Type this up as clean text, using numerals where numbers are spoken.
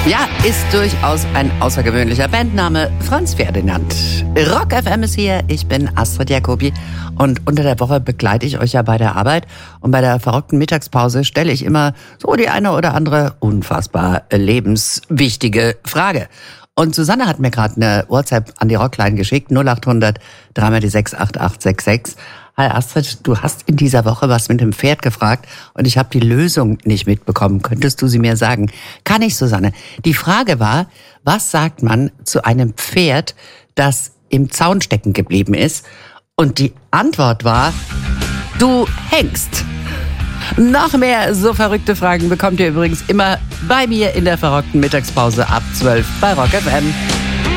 Ja, ist durchaus ein außergewöhnlicher Bandname. Franz Ferdinand. Rock FM ist hier. Ich bin Astrid Jacobi. Und unter der Woche begleite ich euch ja bei der Arbeit. Und bei der verrückten Mittagspause stelle ich immer so die eine oder andere unfassbar lebenswichtige Frage. Und Susanne hat mir gerade eine WhatsApp an die Rockline geschickt. 0800 3x6 8866. Hi Astrid, du hast in dieser Woche was mit dem Pferd gefragt und ich habe die Lösung nicht mitbekommen. Könntest du sie mir sagen? Kann ich, Susanne. Die Frage war, was sagt man zu einem Pferd, das im Zaun stecken geblieben ist? Und die Antwort war, du hängst. Noch mehr so verrückte Fragen bekommt ihr übrigens immer bei mir in der verrückten Mittagspause ab 12 bei Rock FM.